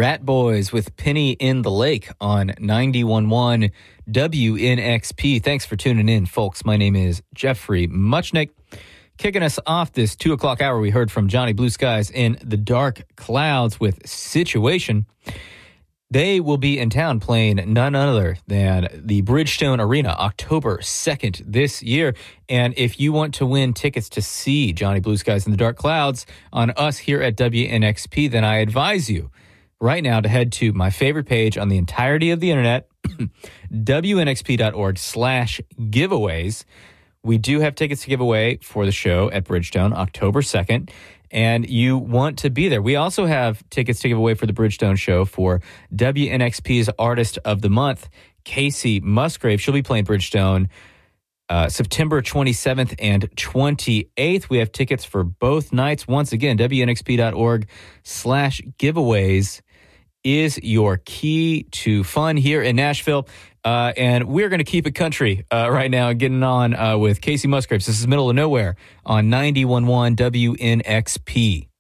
Rat Boys with Penny in the Lake on 91.1 WNXP. Thanks for tuning in, folks. My name is Jeffrey Muchnick. Kicking us off this 2 o'clock hour, we heard from Johnny Blue Skies in the Dark Clouds with Situation. They will be in town playing none other than the Bridgestone Arena, October 2nd this year. And if you want to win tickets to see Johnny Blue Skies in the Dark Clouds on us here at WNXP, then I advise you right now to head to my favorite page on the entirety of the internet, WNXP.org/giveaways. We do have tickets to give away for the show at Bridgestone, October 2nd, and you want to be there. We also have tickets to give away for the Bridgestone show for WNXP's Artist of the Month, Casey Musgrave. She'll be playing Bridgestone September 27th and 28th. We have tickets for both nights. Once again, WNXP.org/giveaways is your key to fun here in Nashville. And we're going to keep it country right now, getting on with Casey Musgraves. This is Middle of Nowhere on 91.1 WNXP.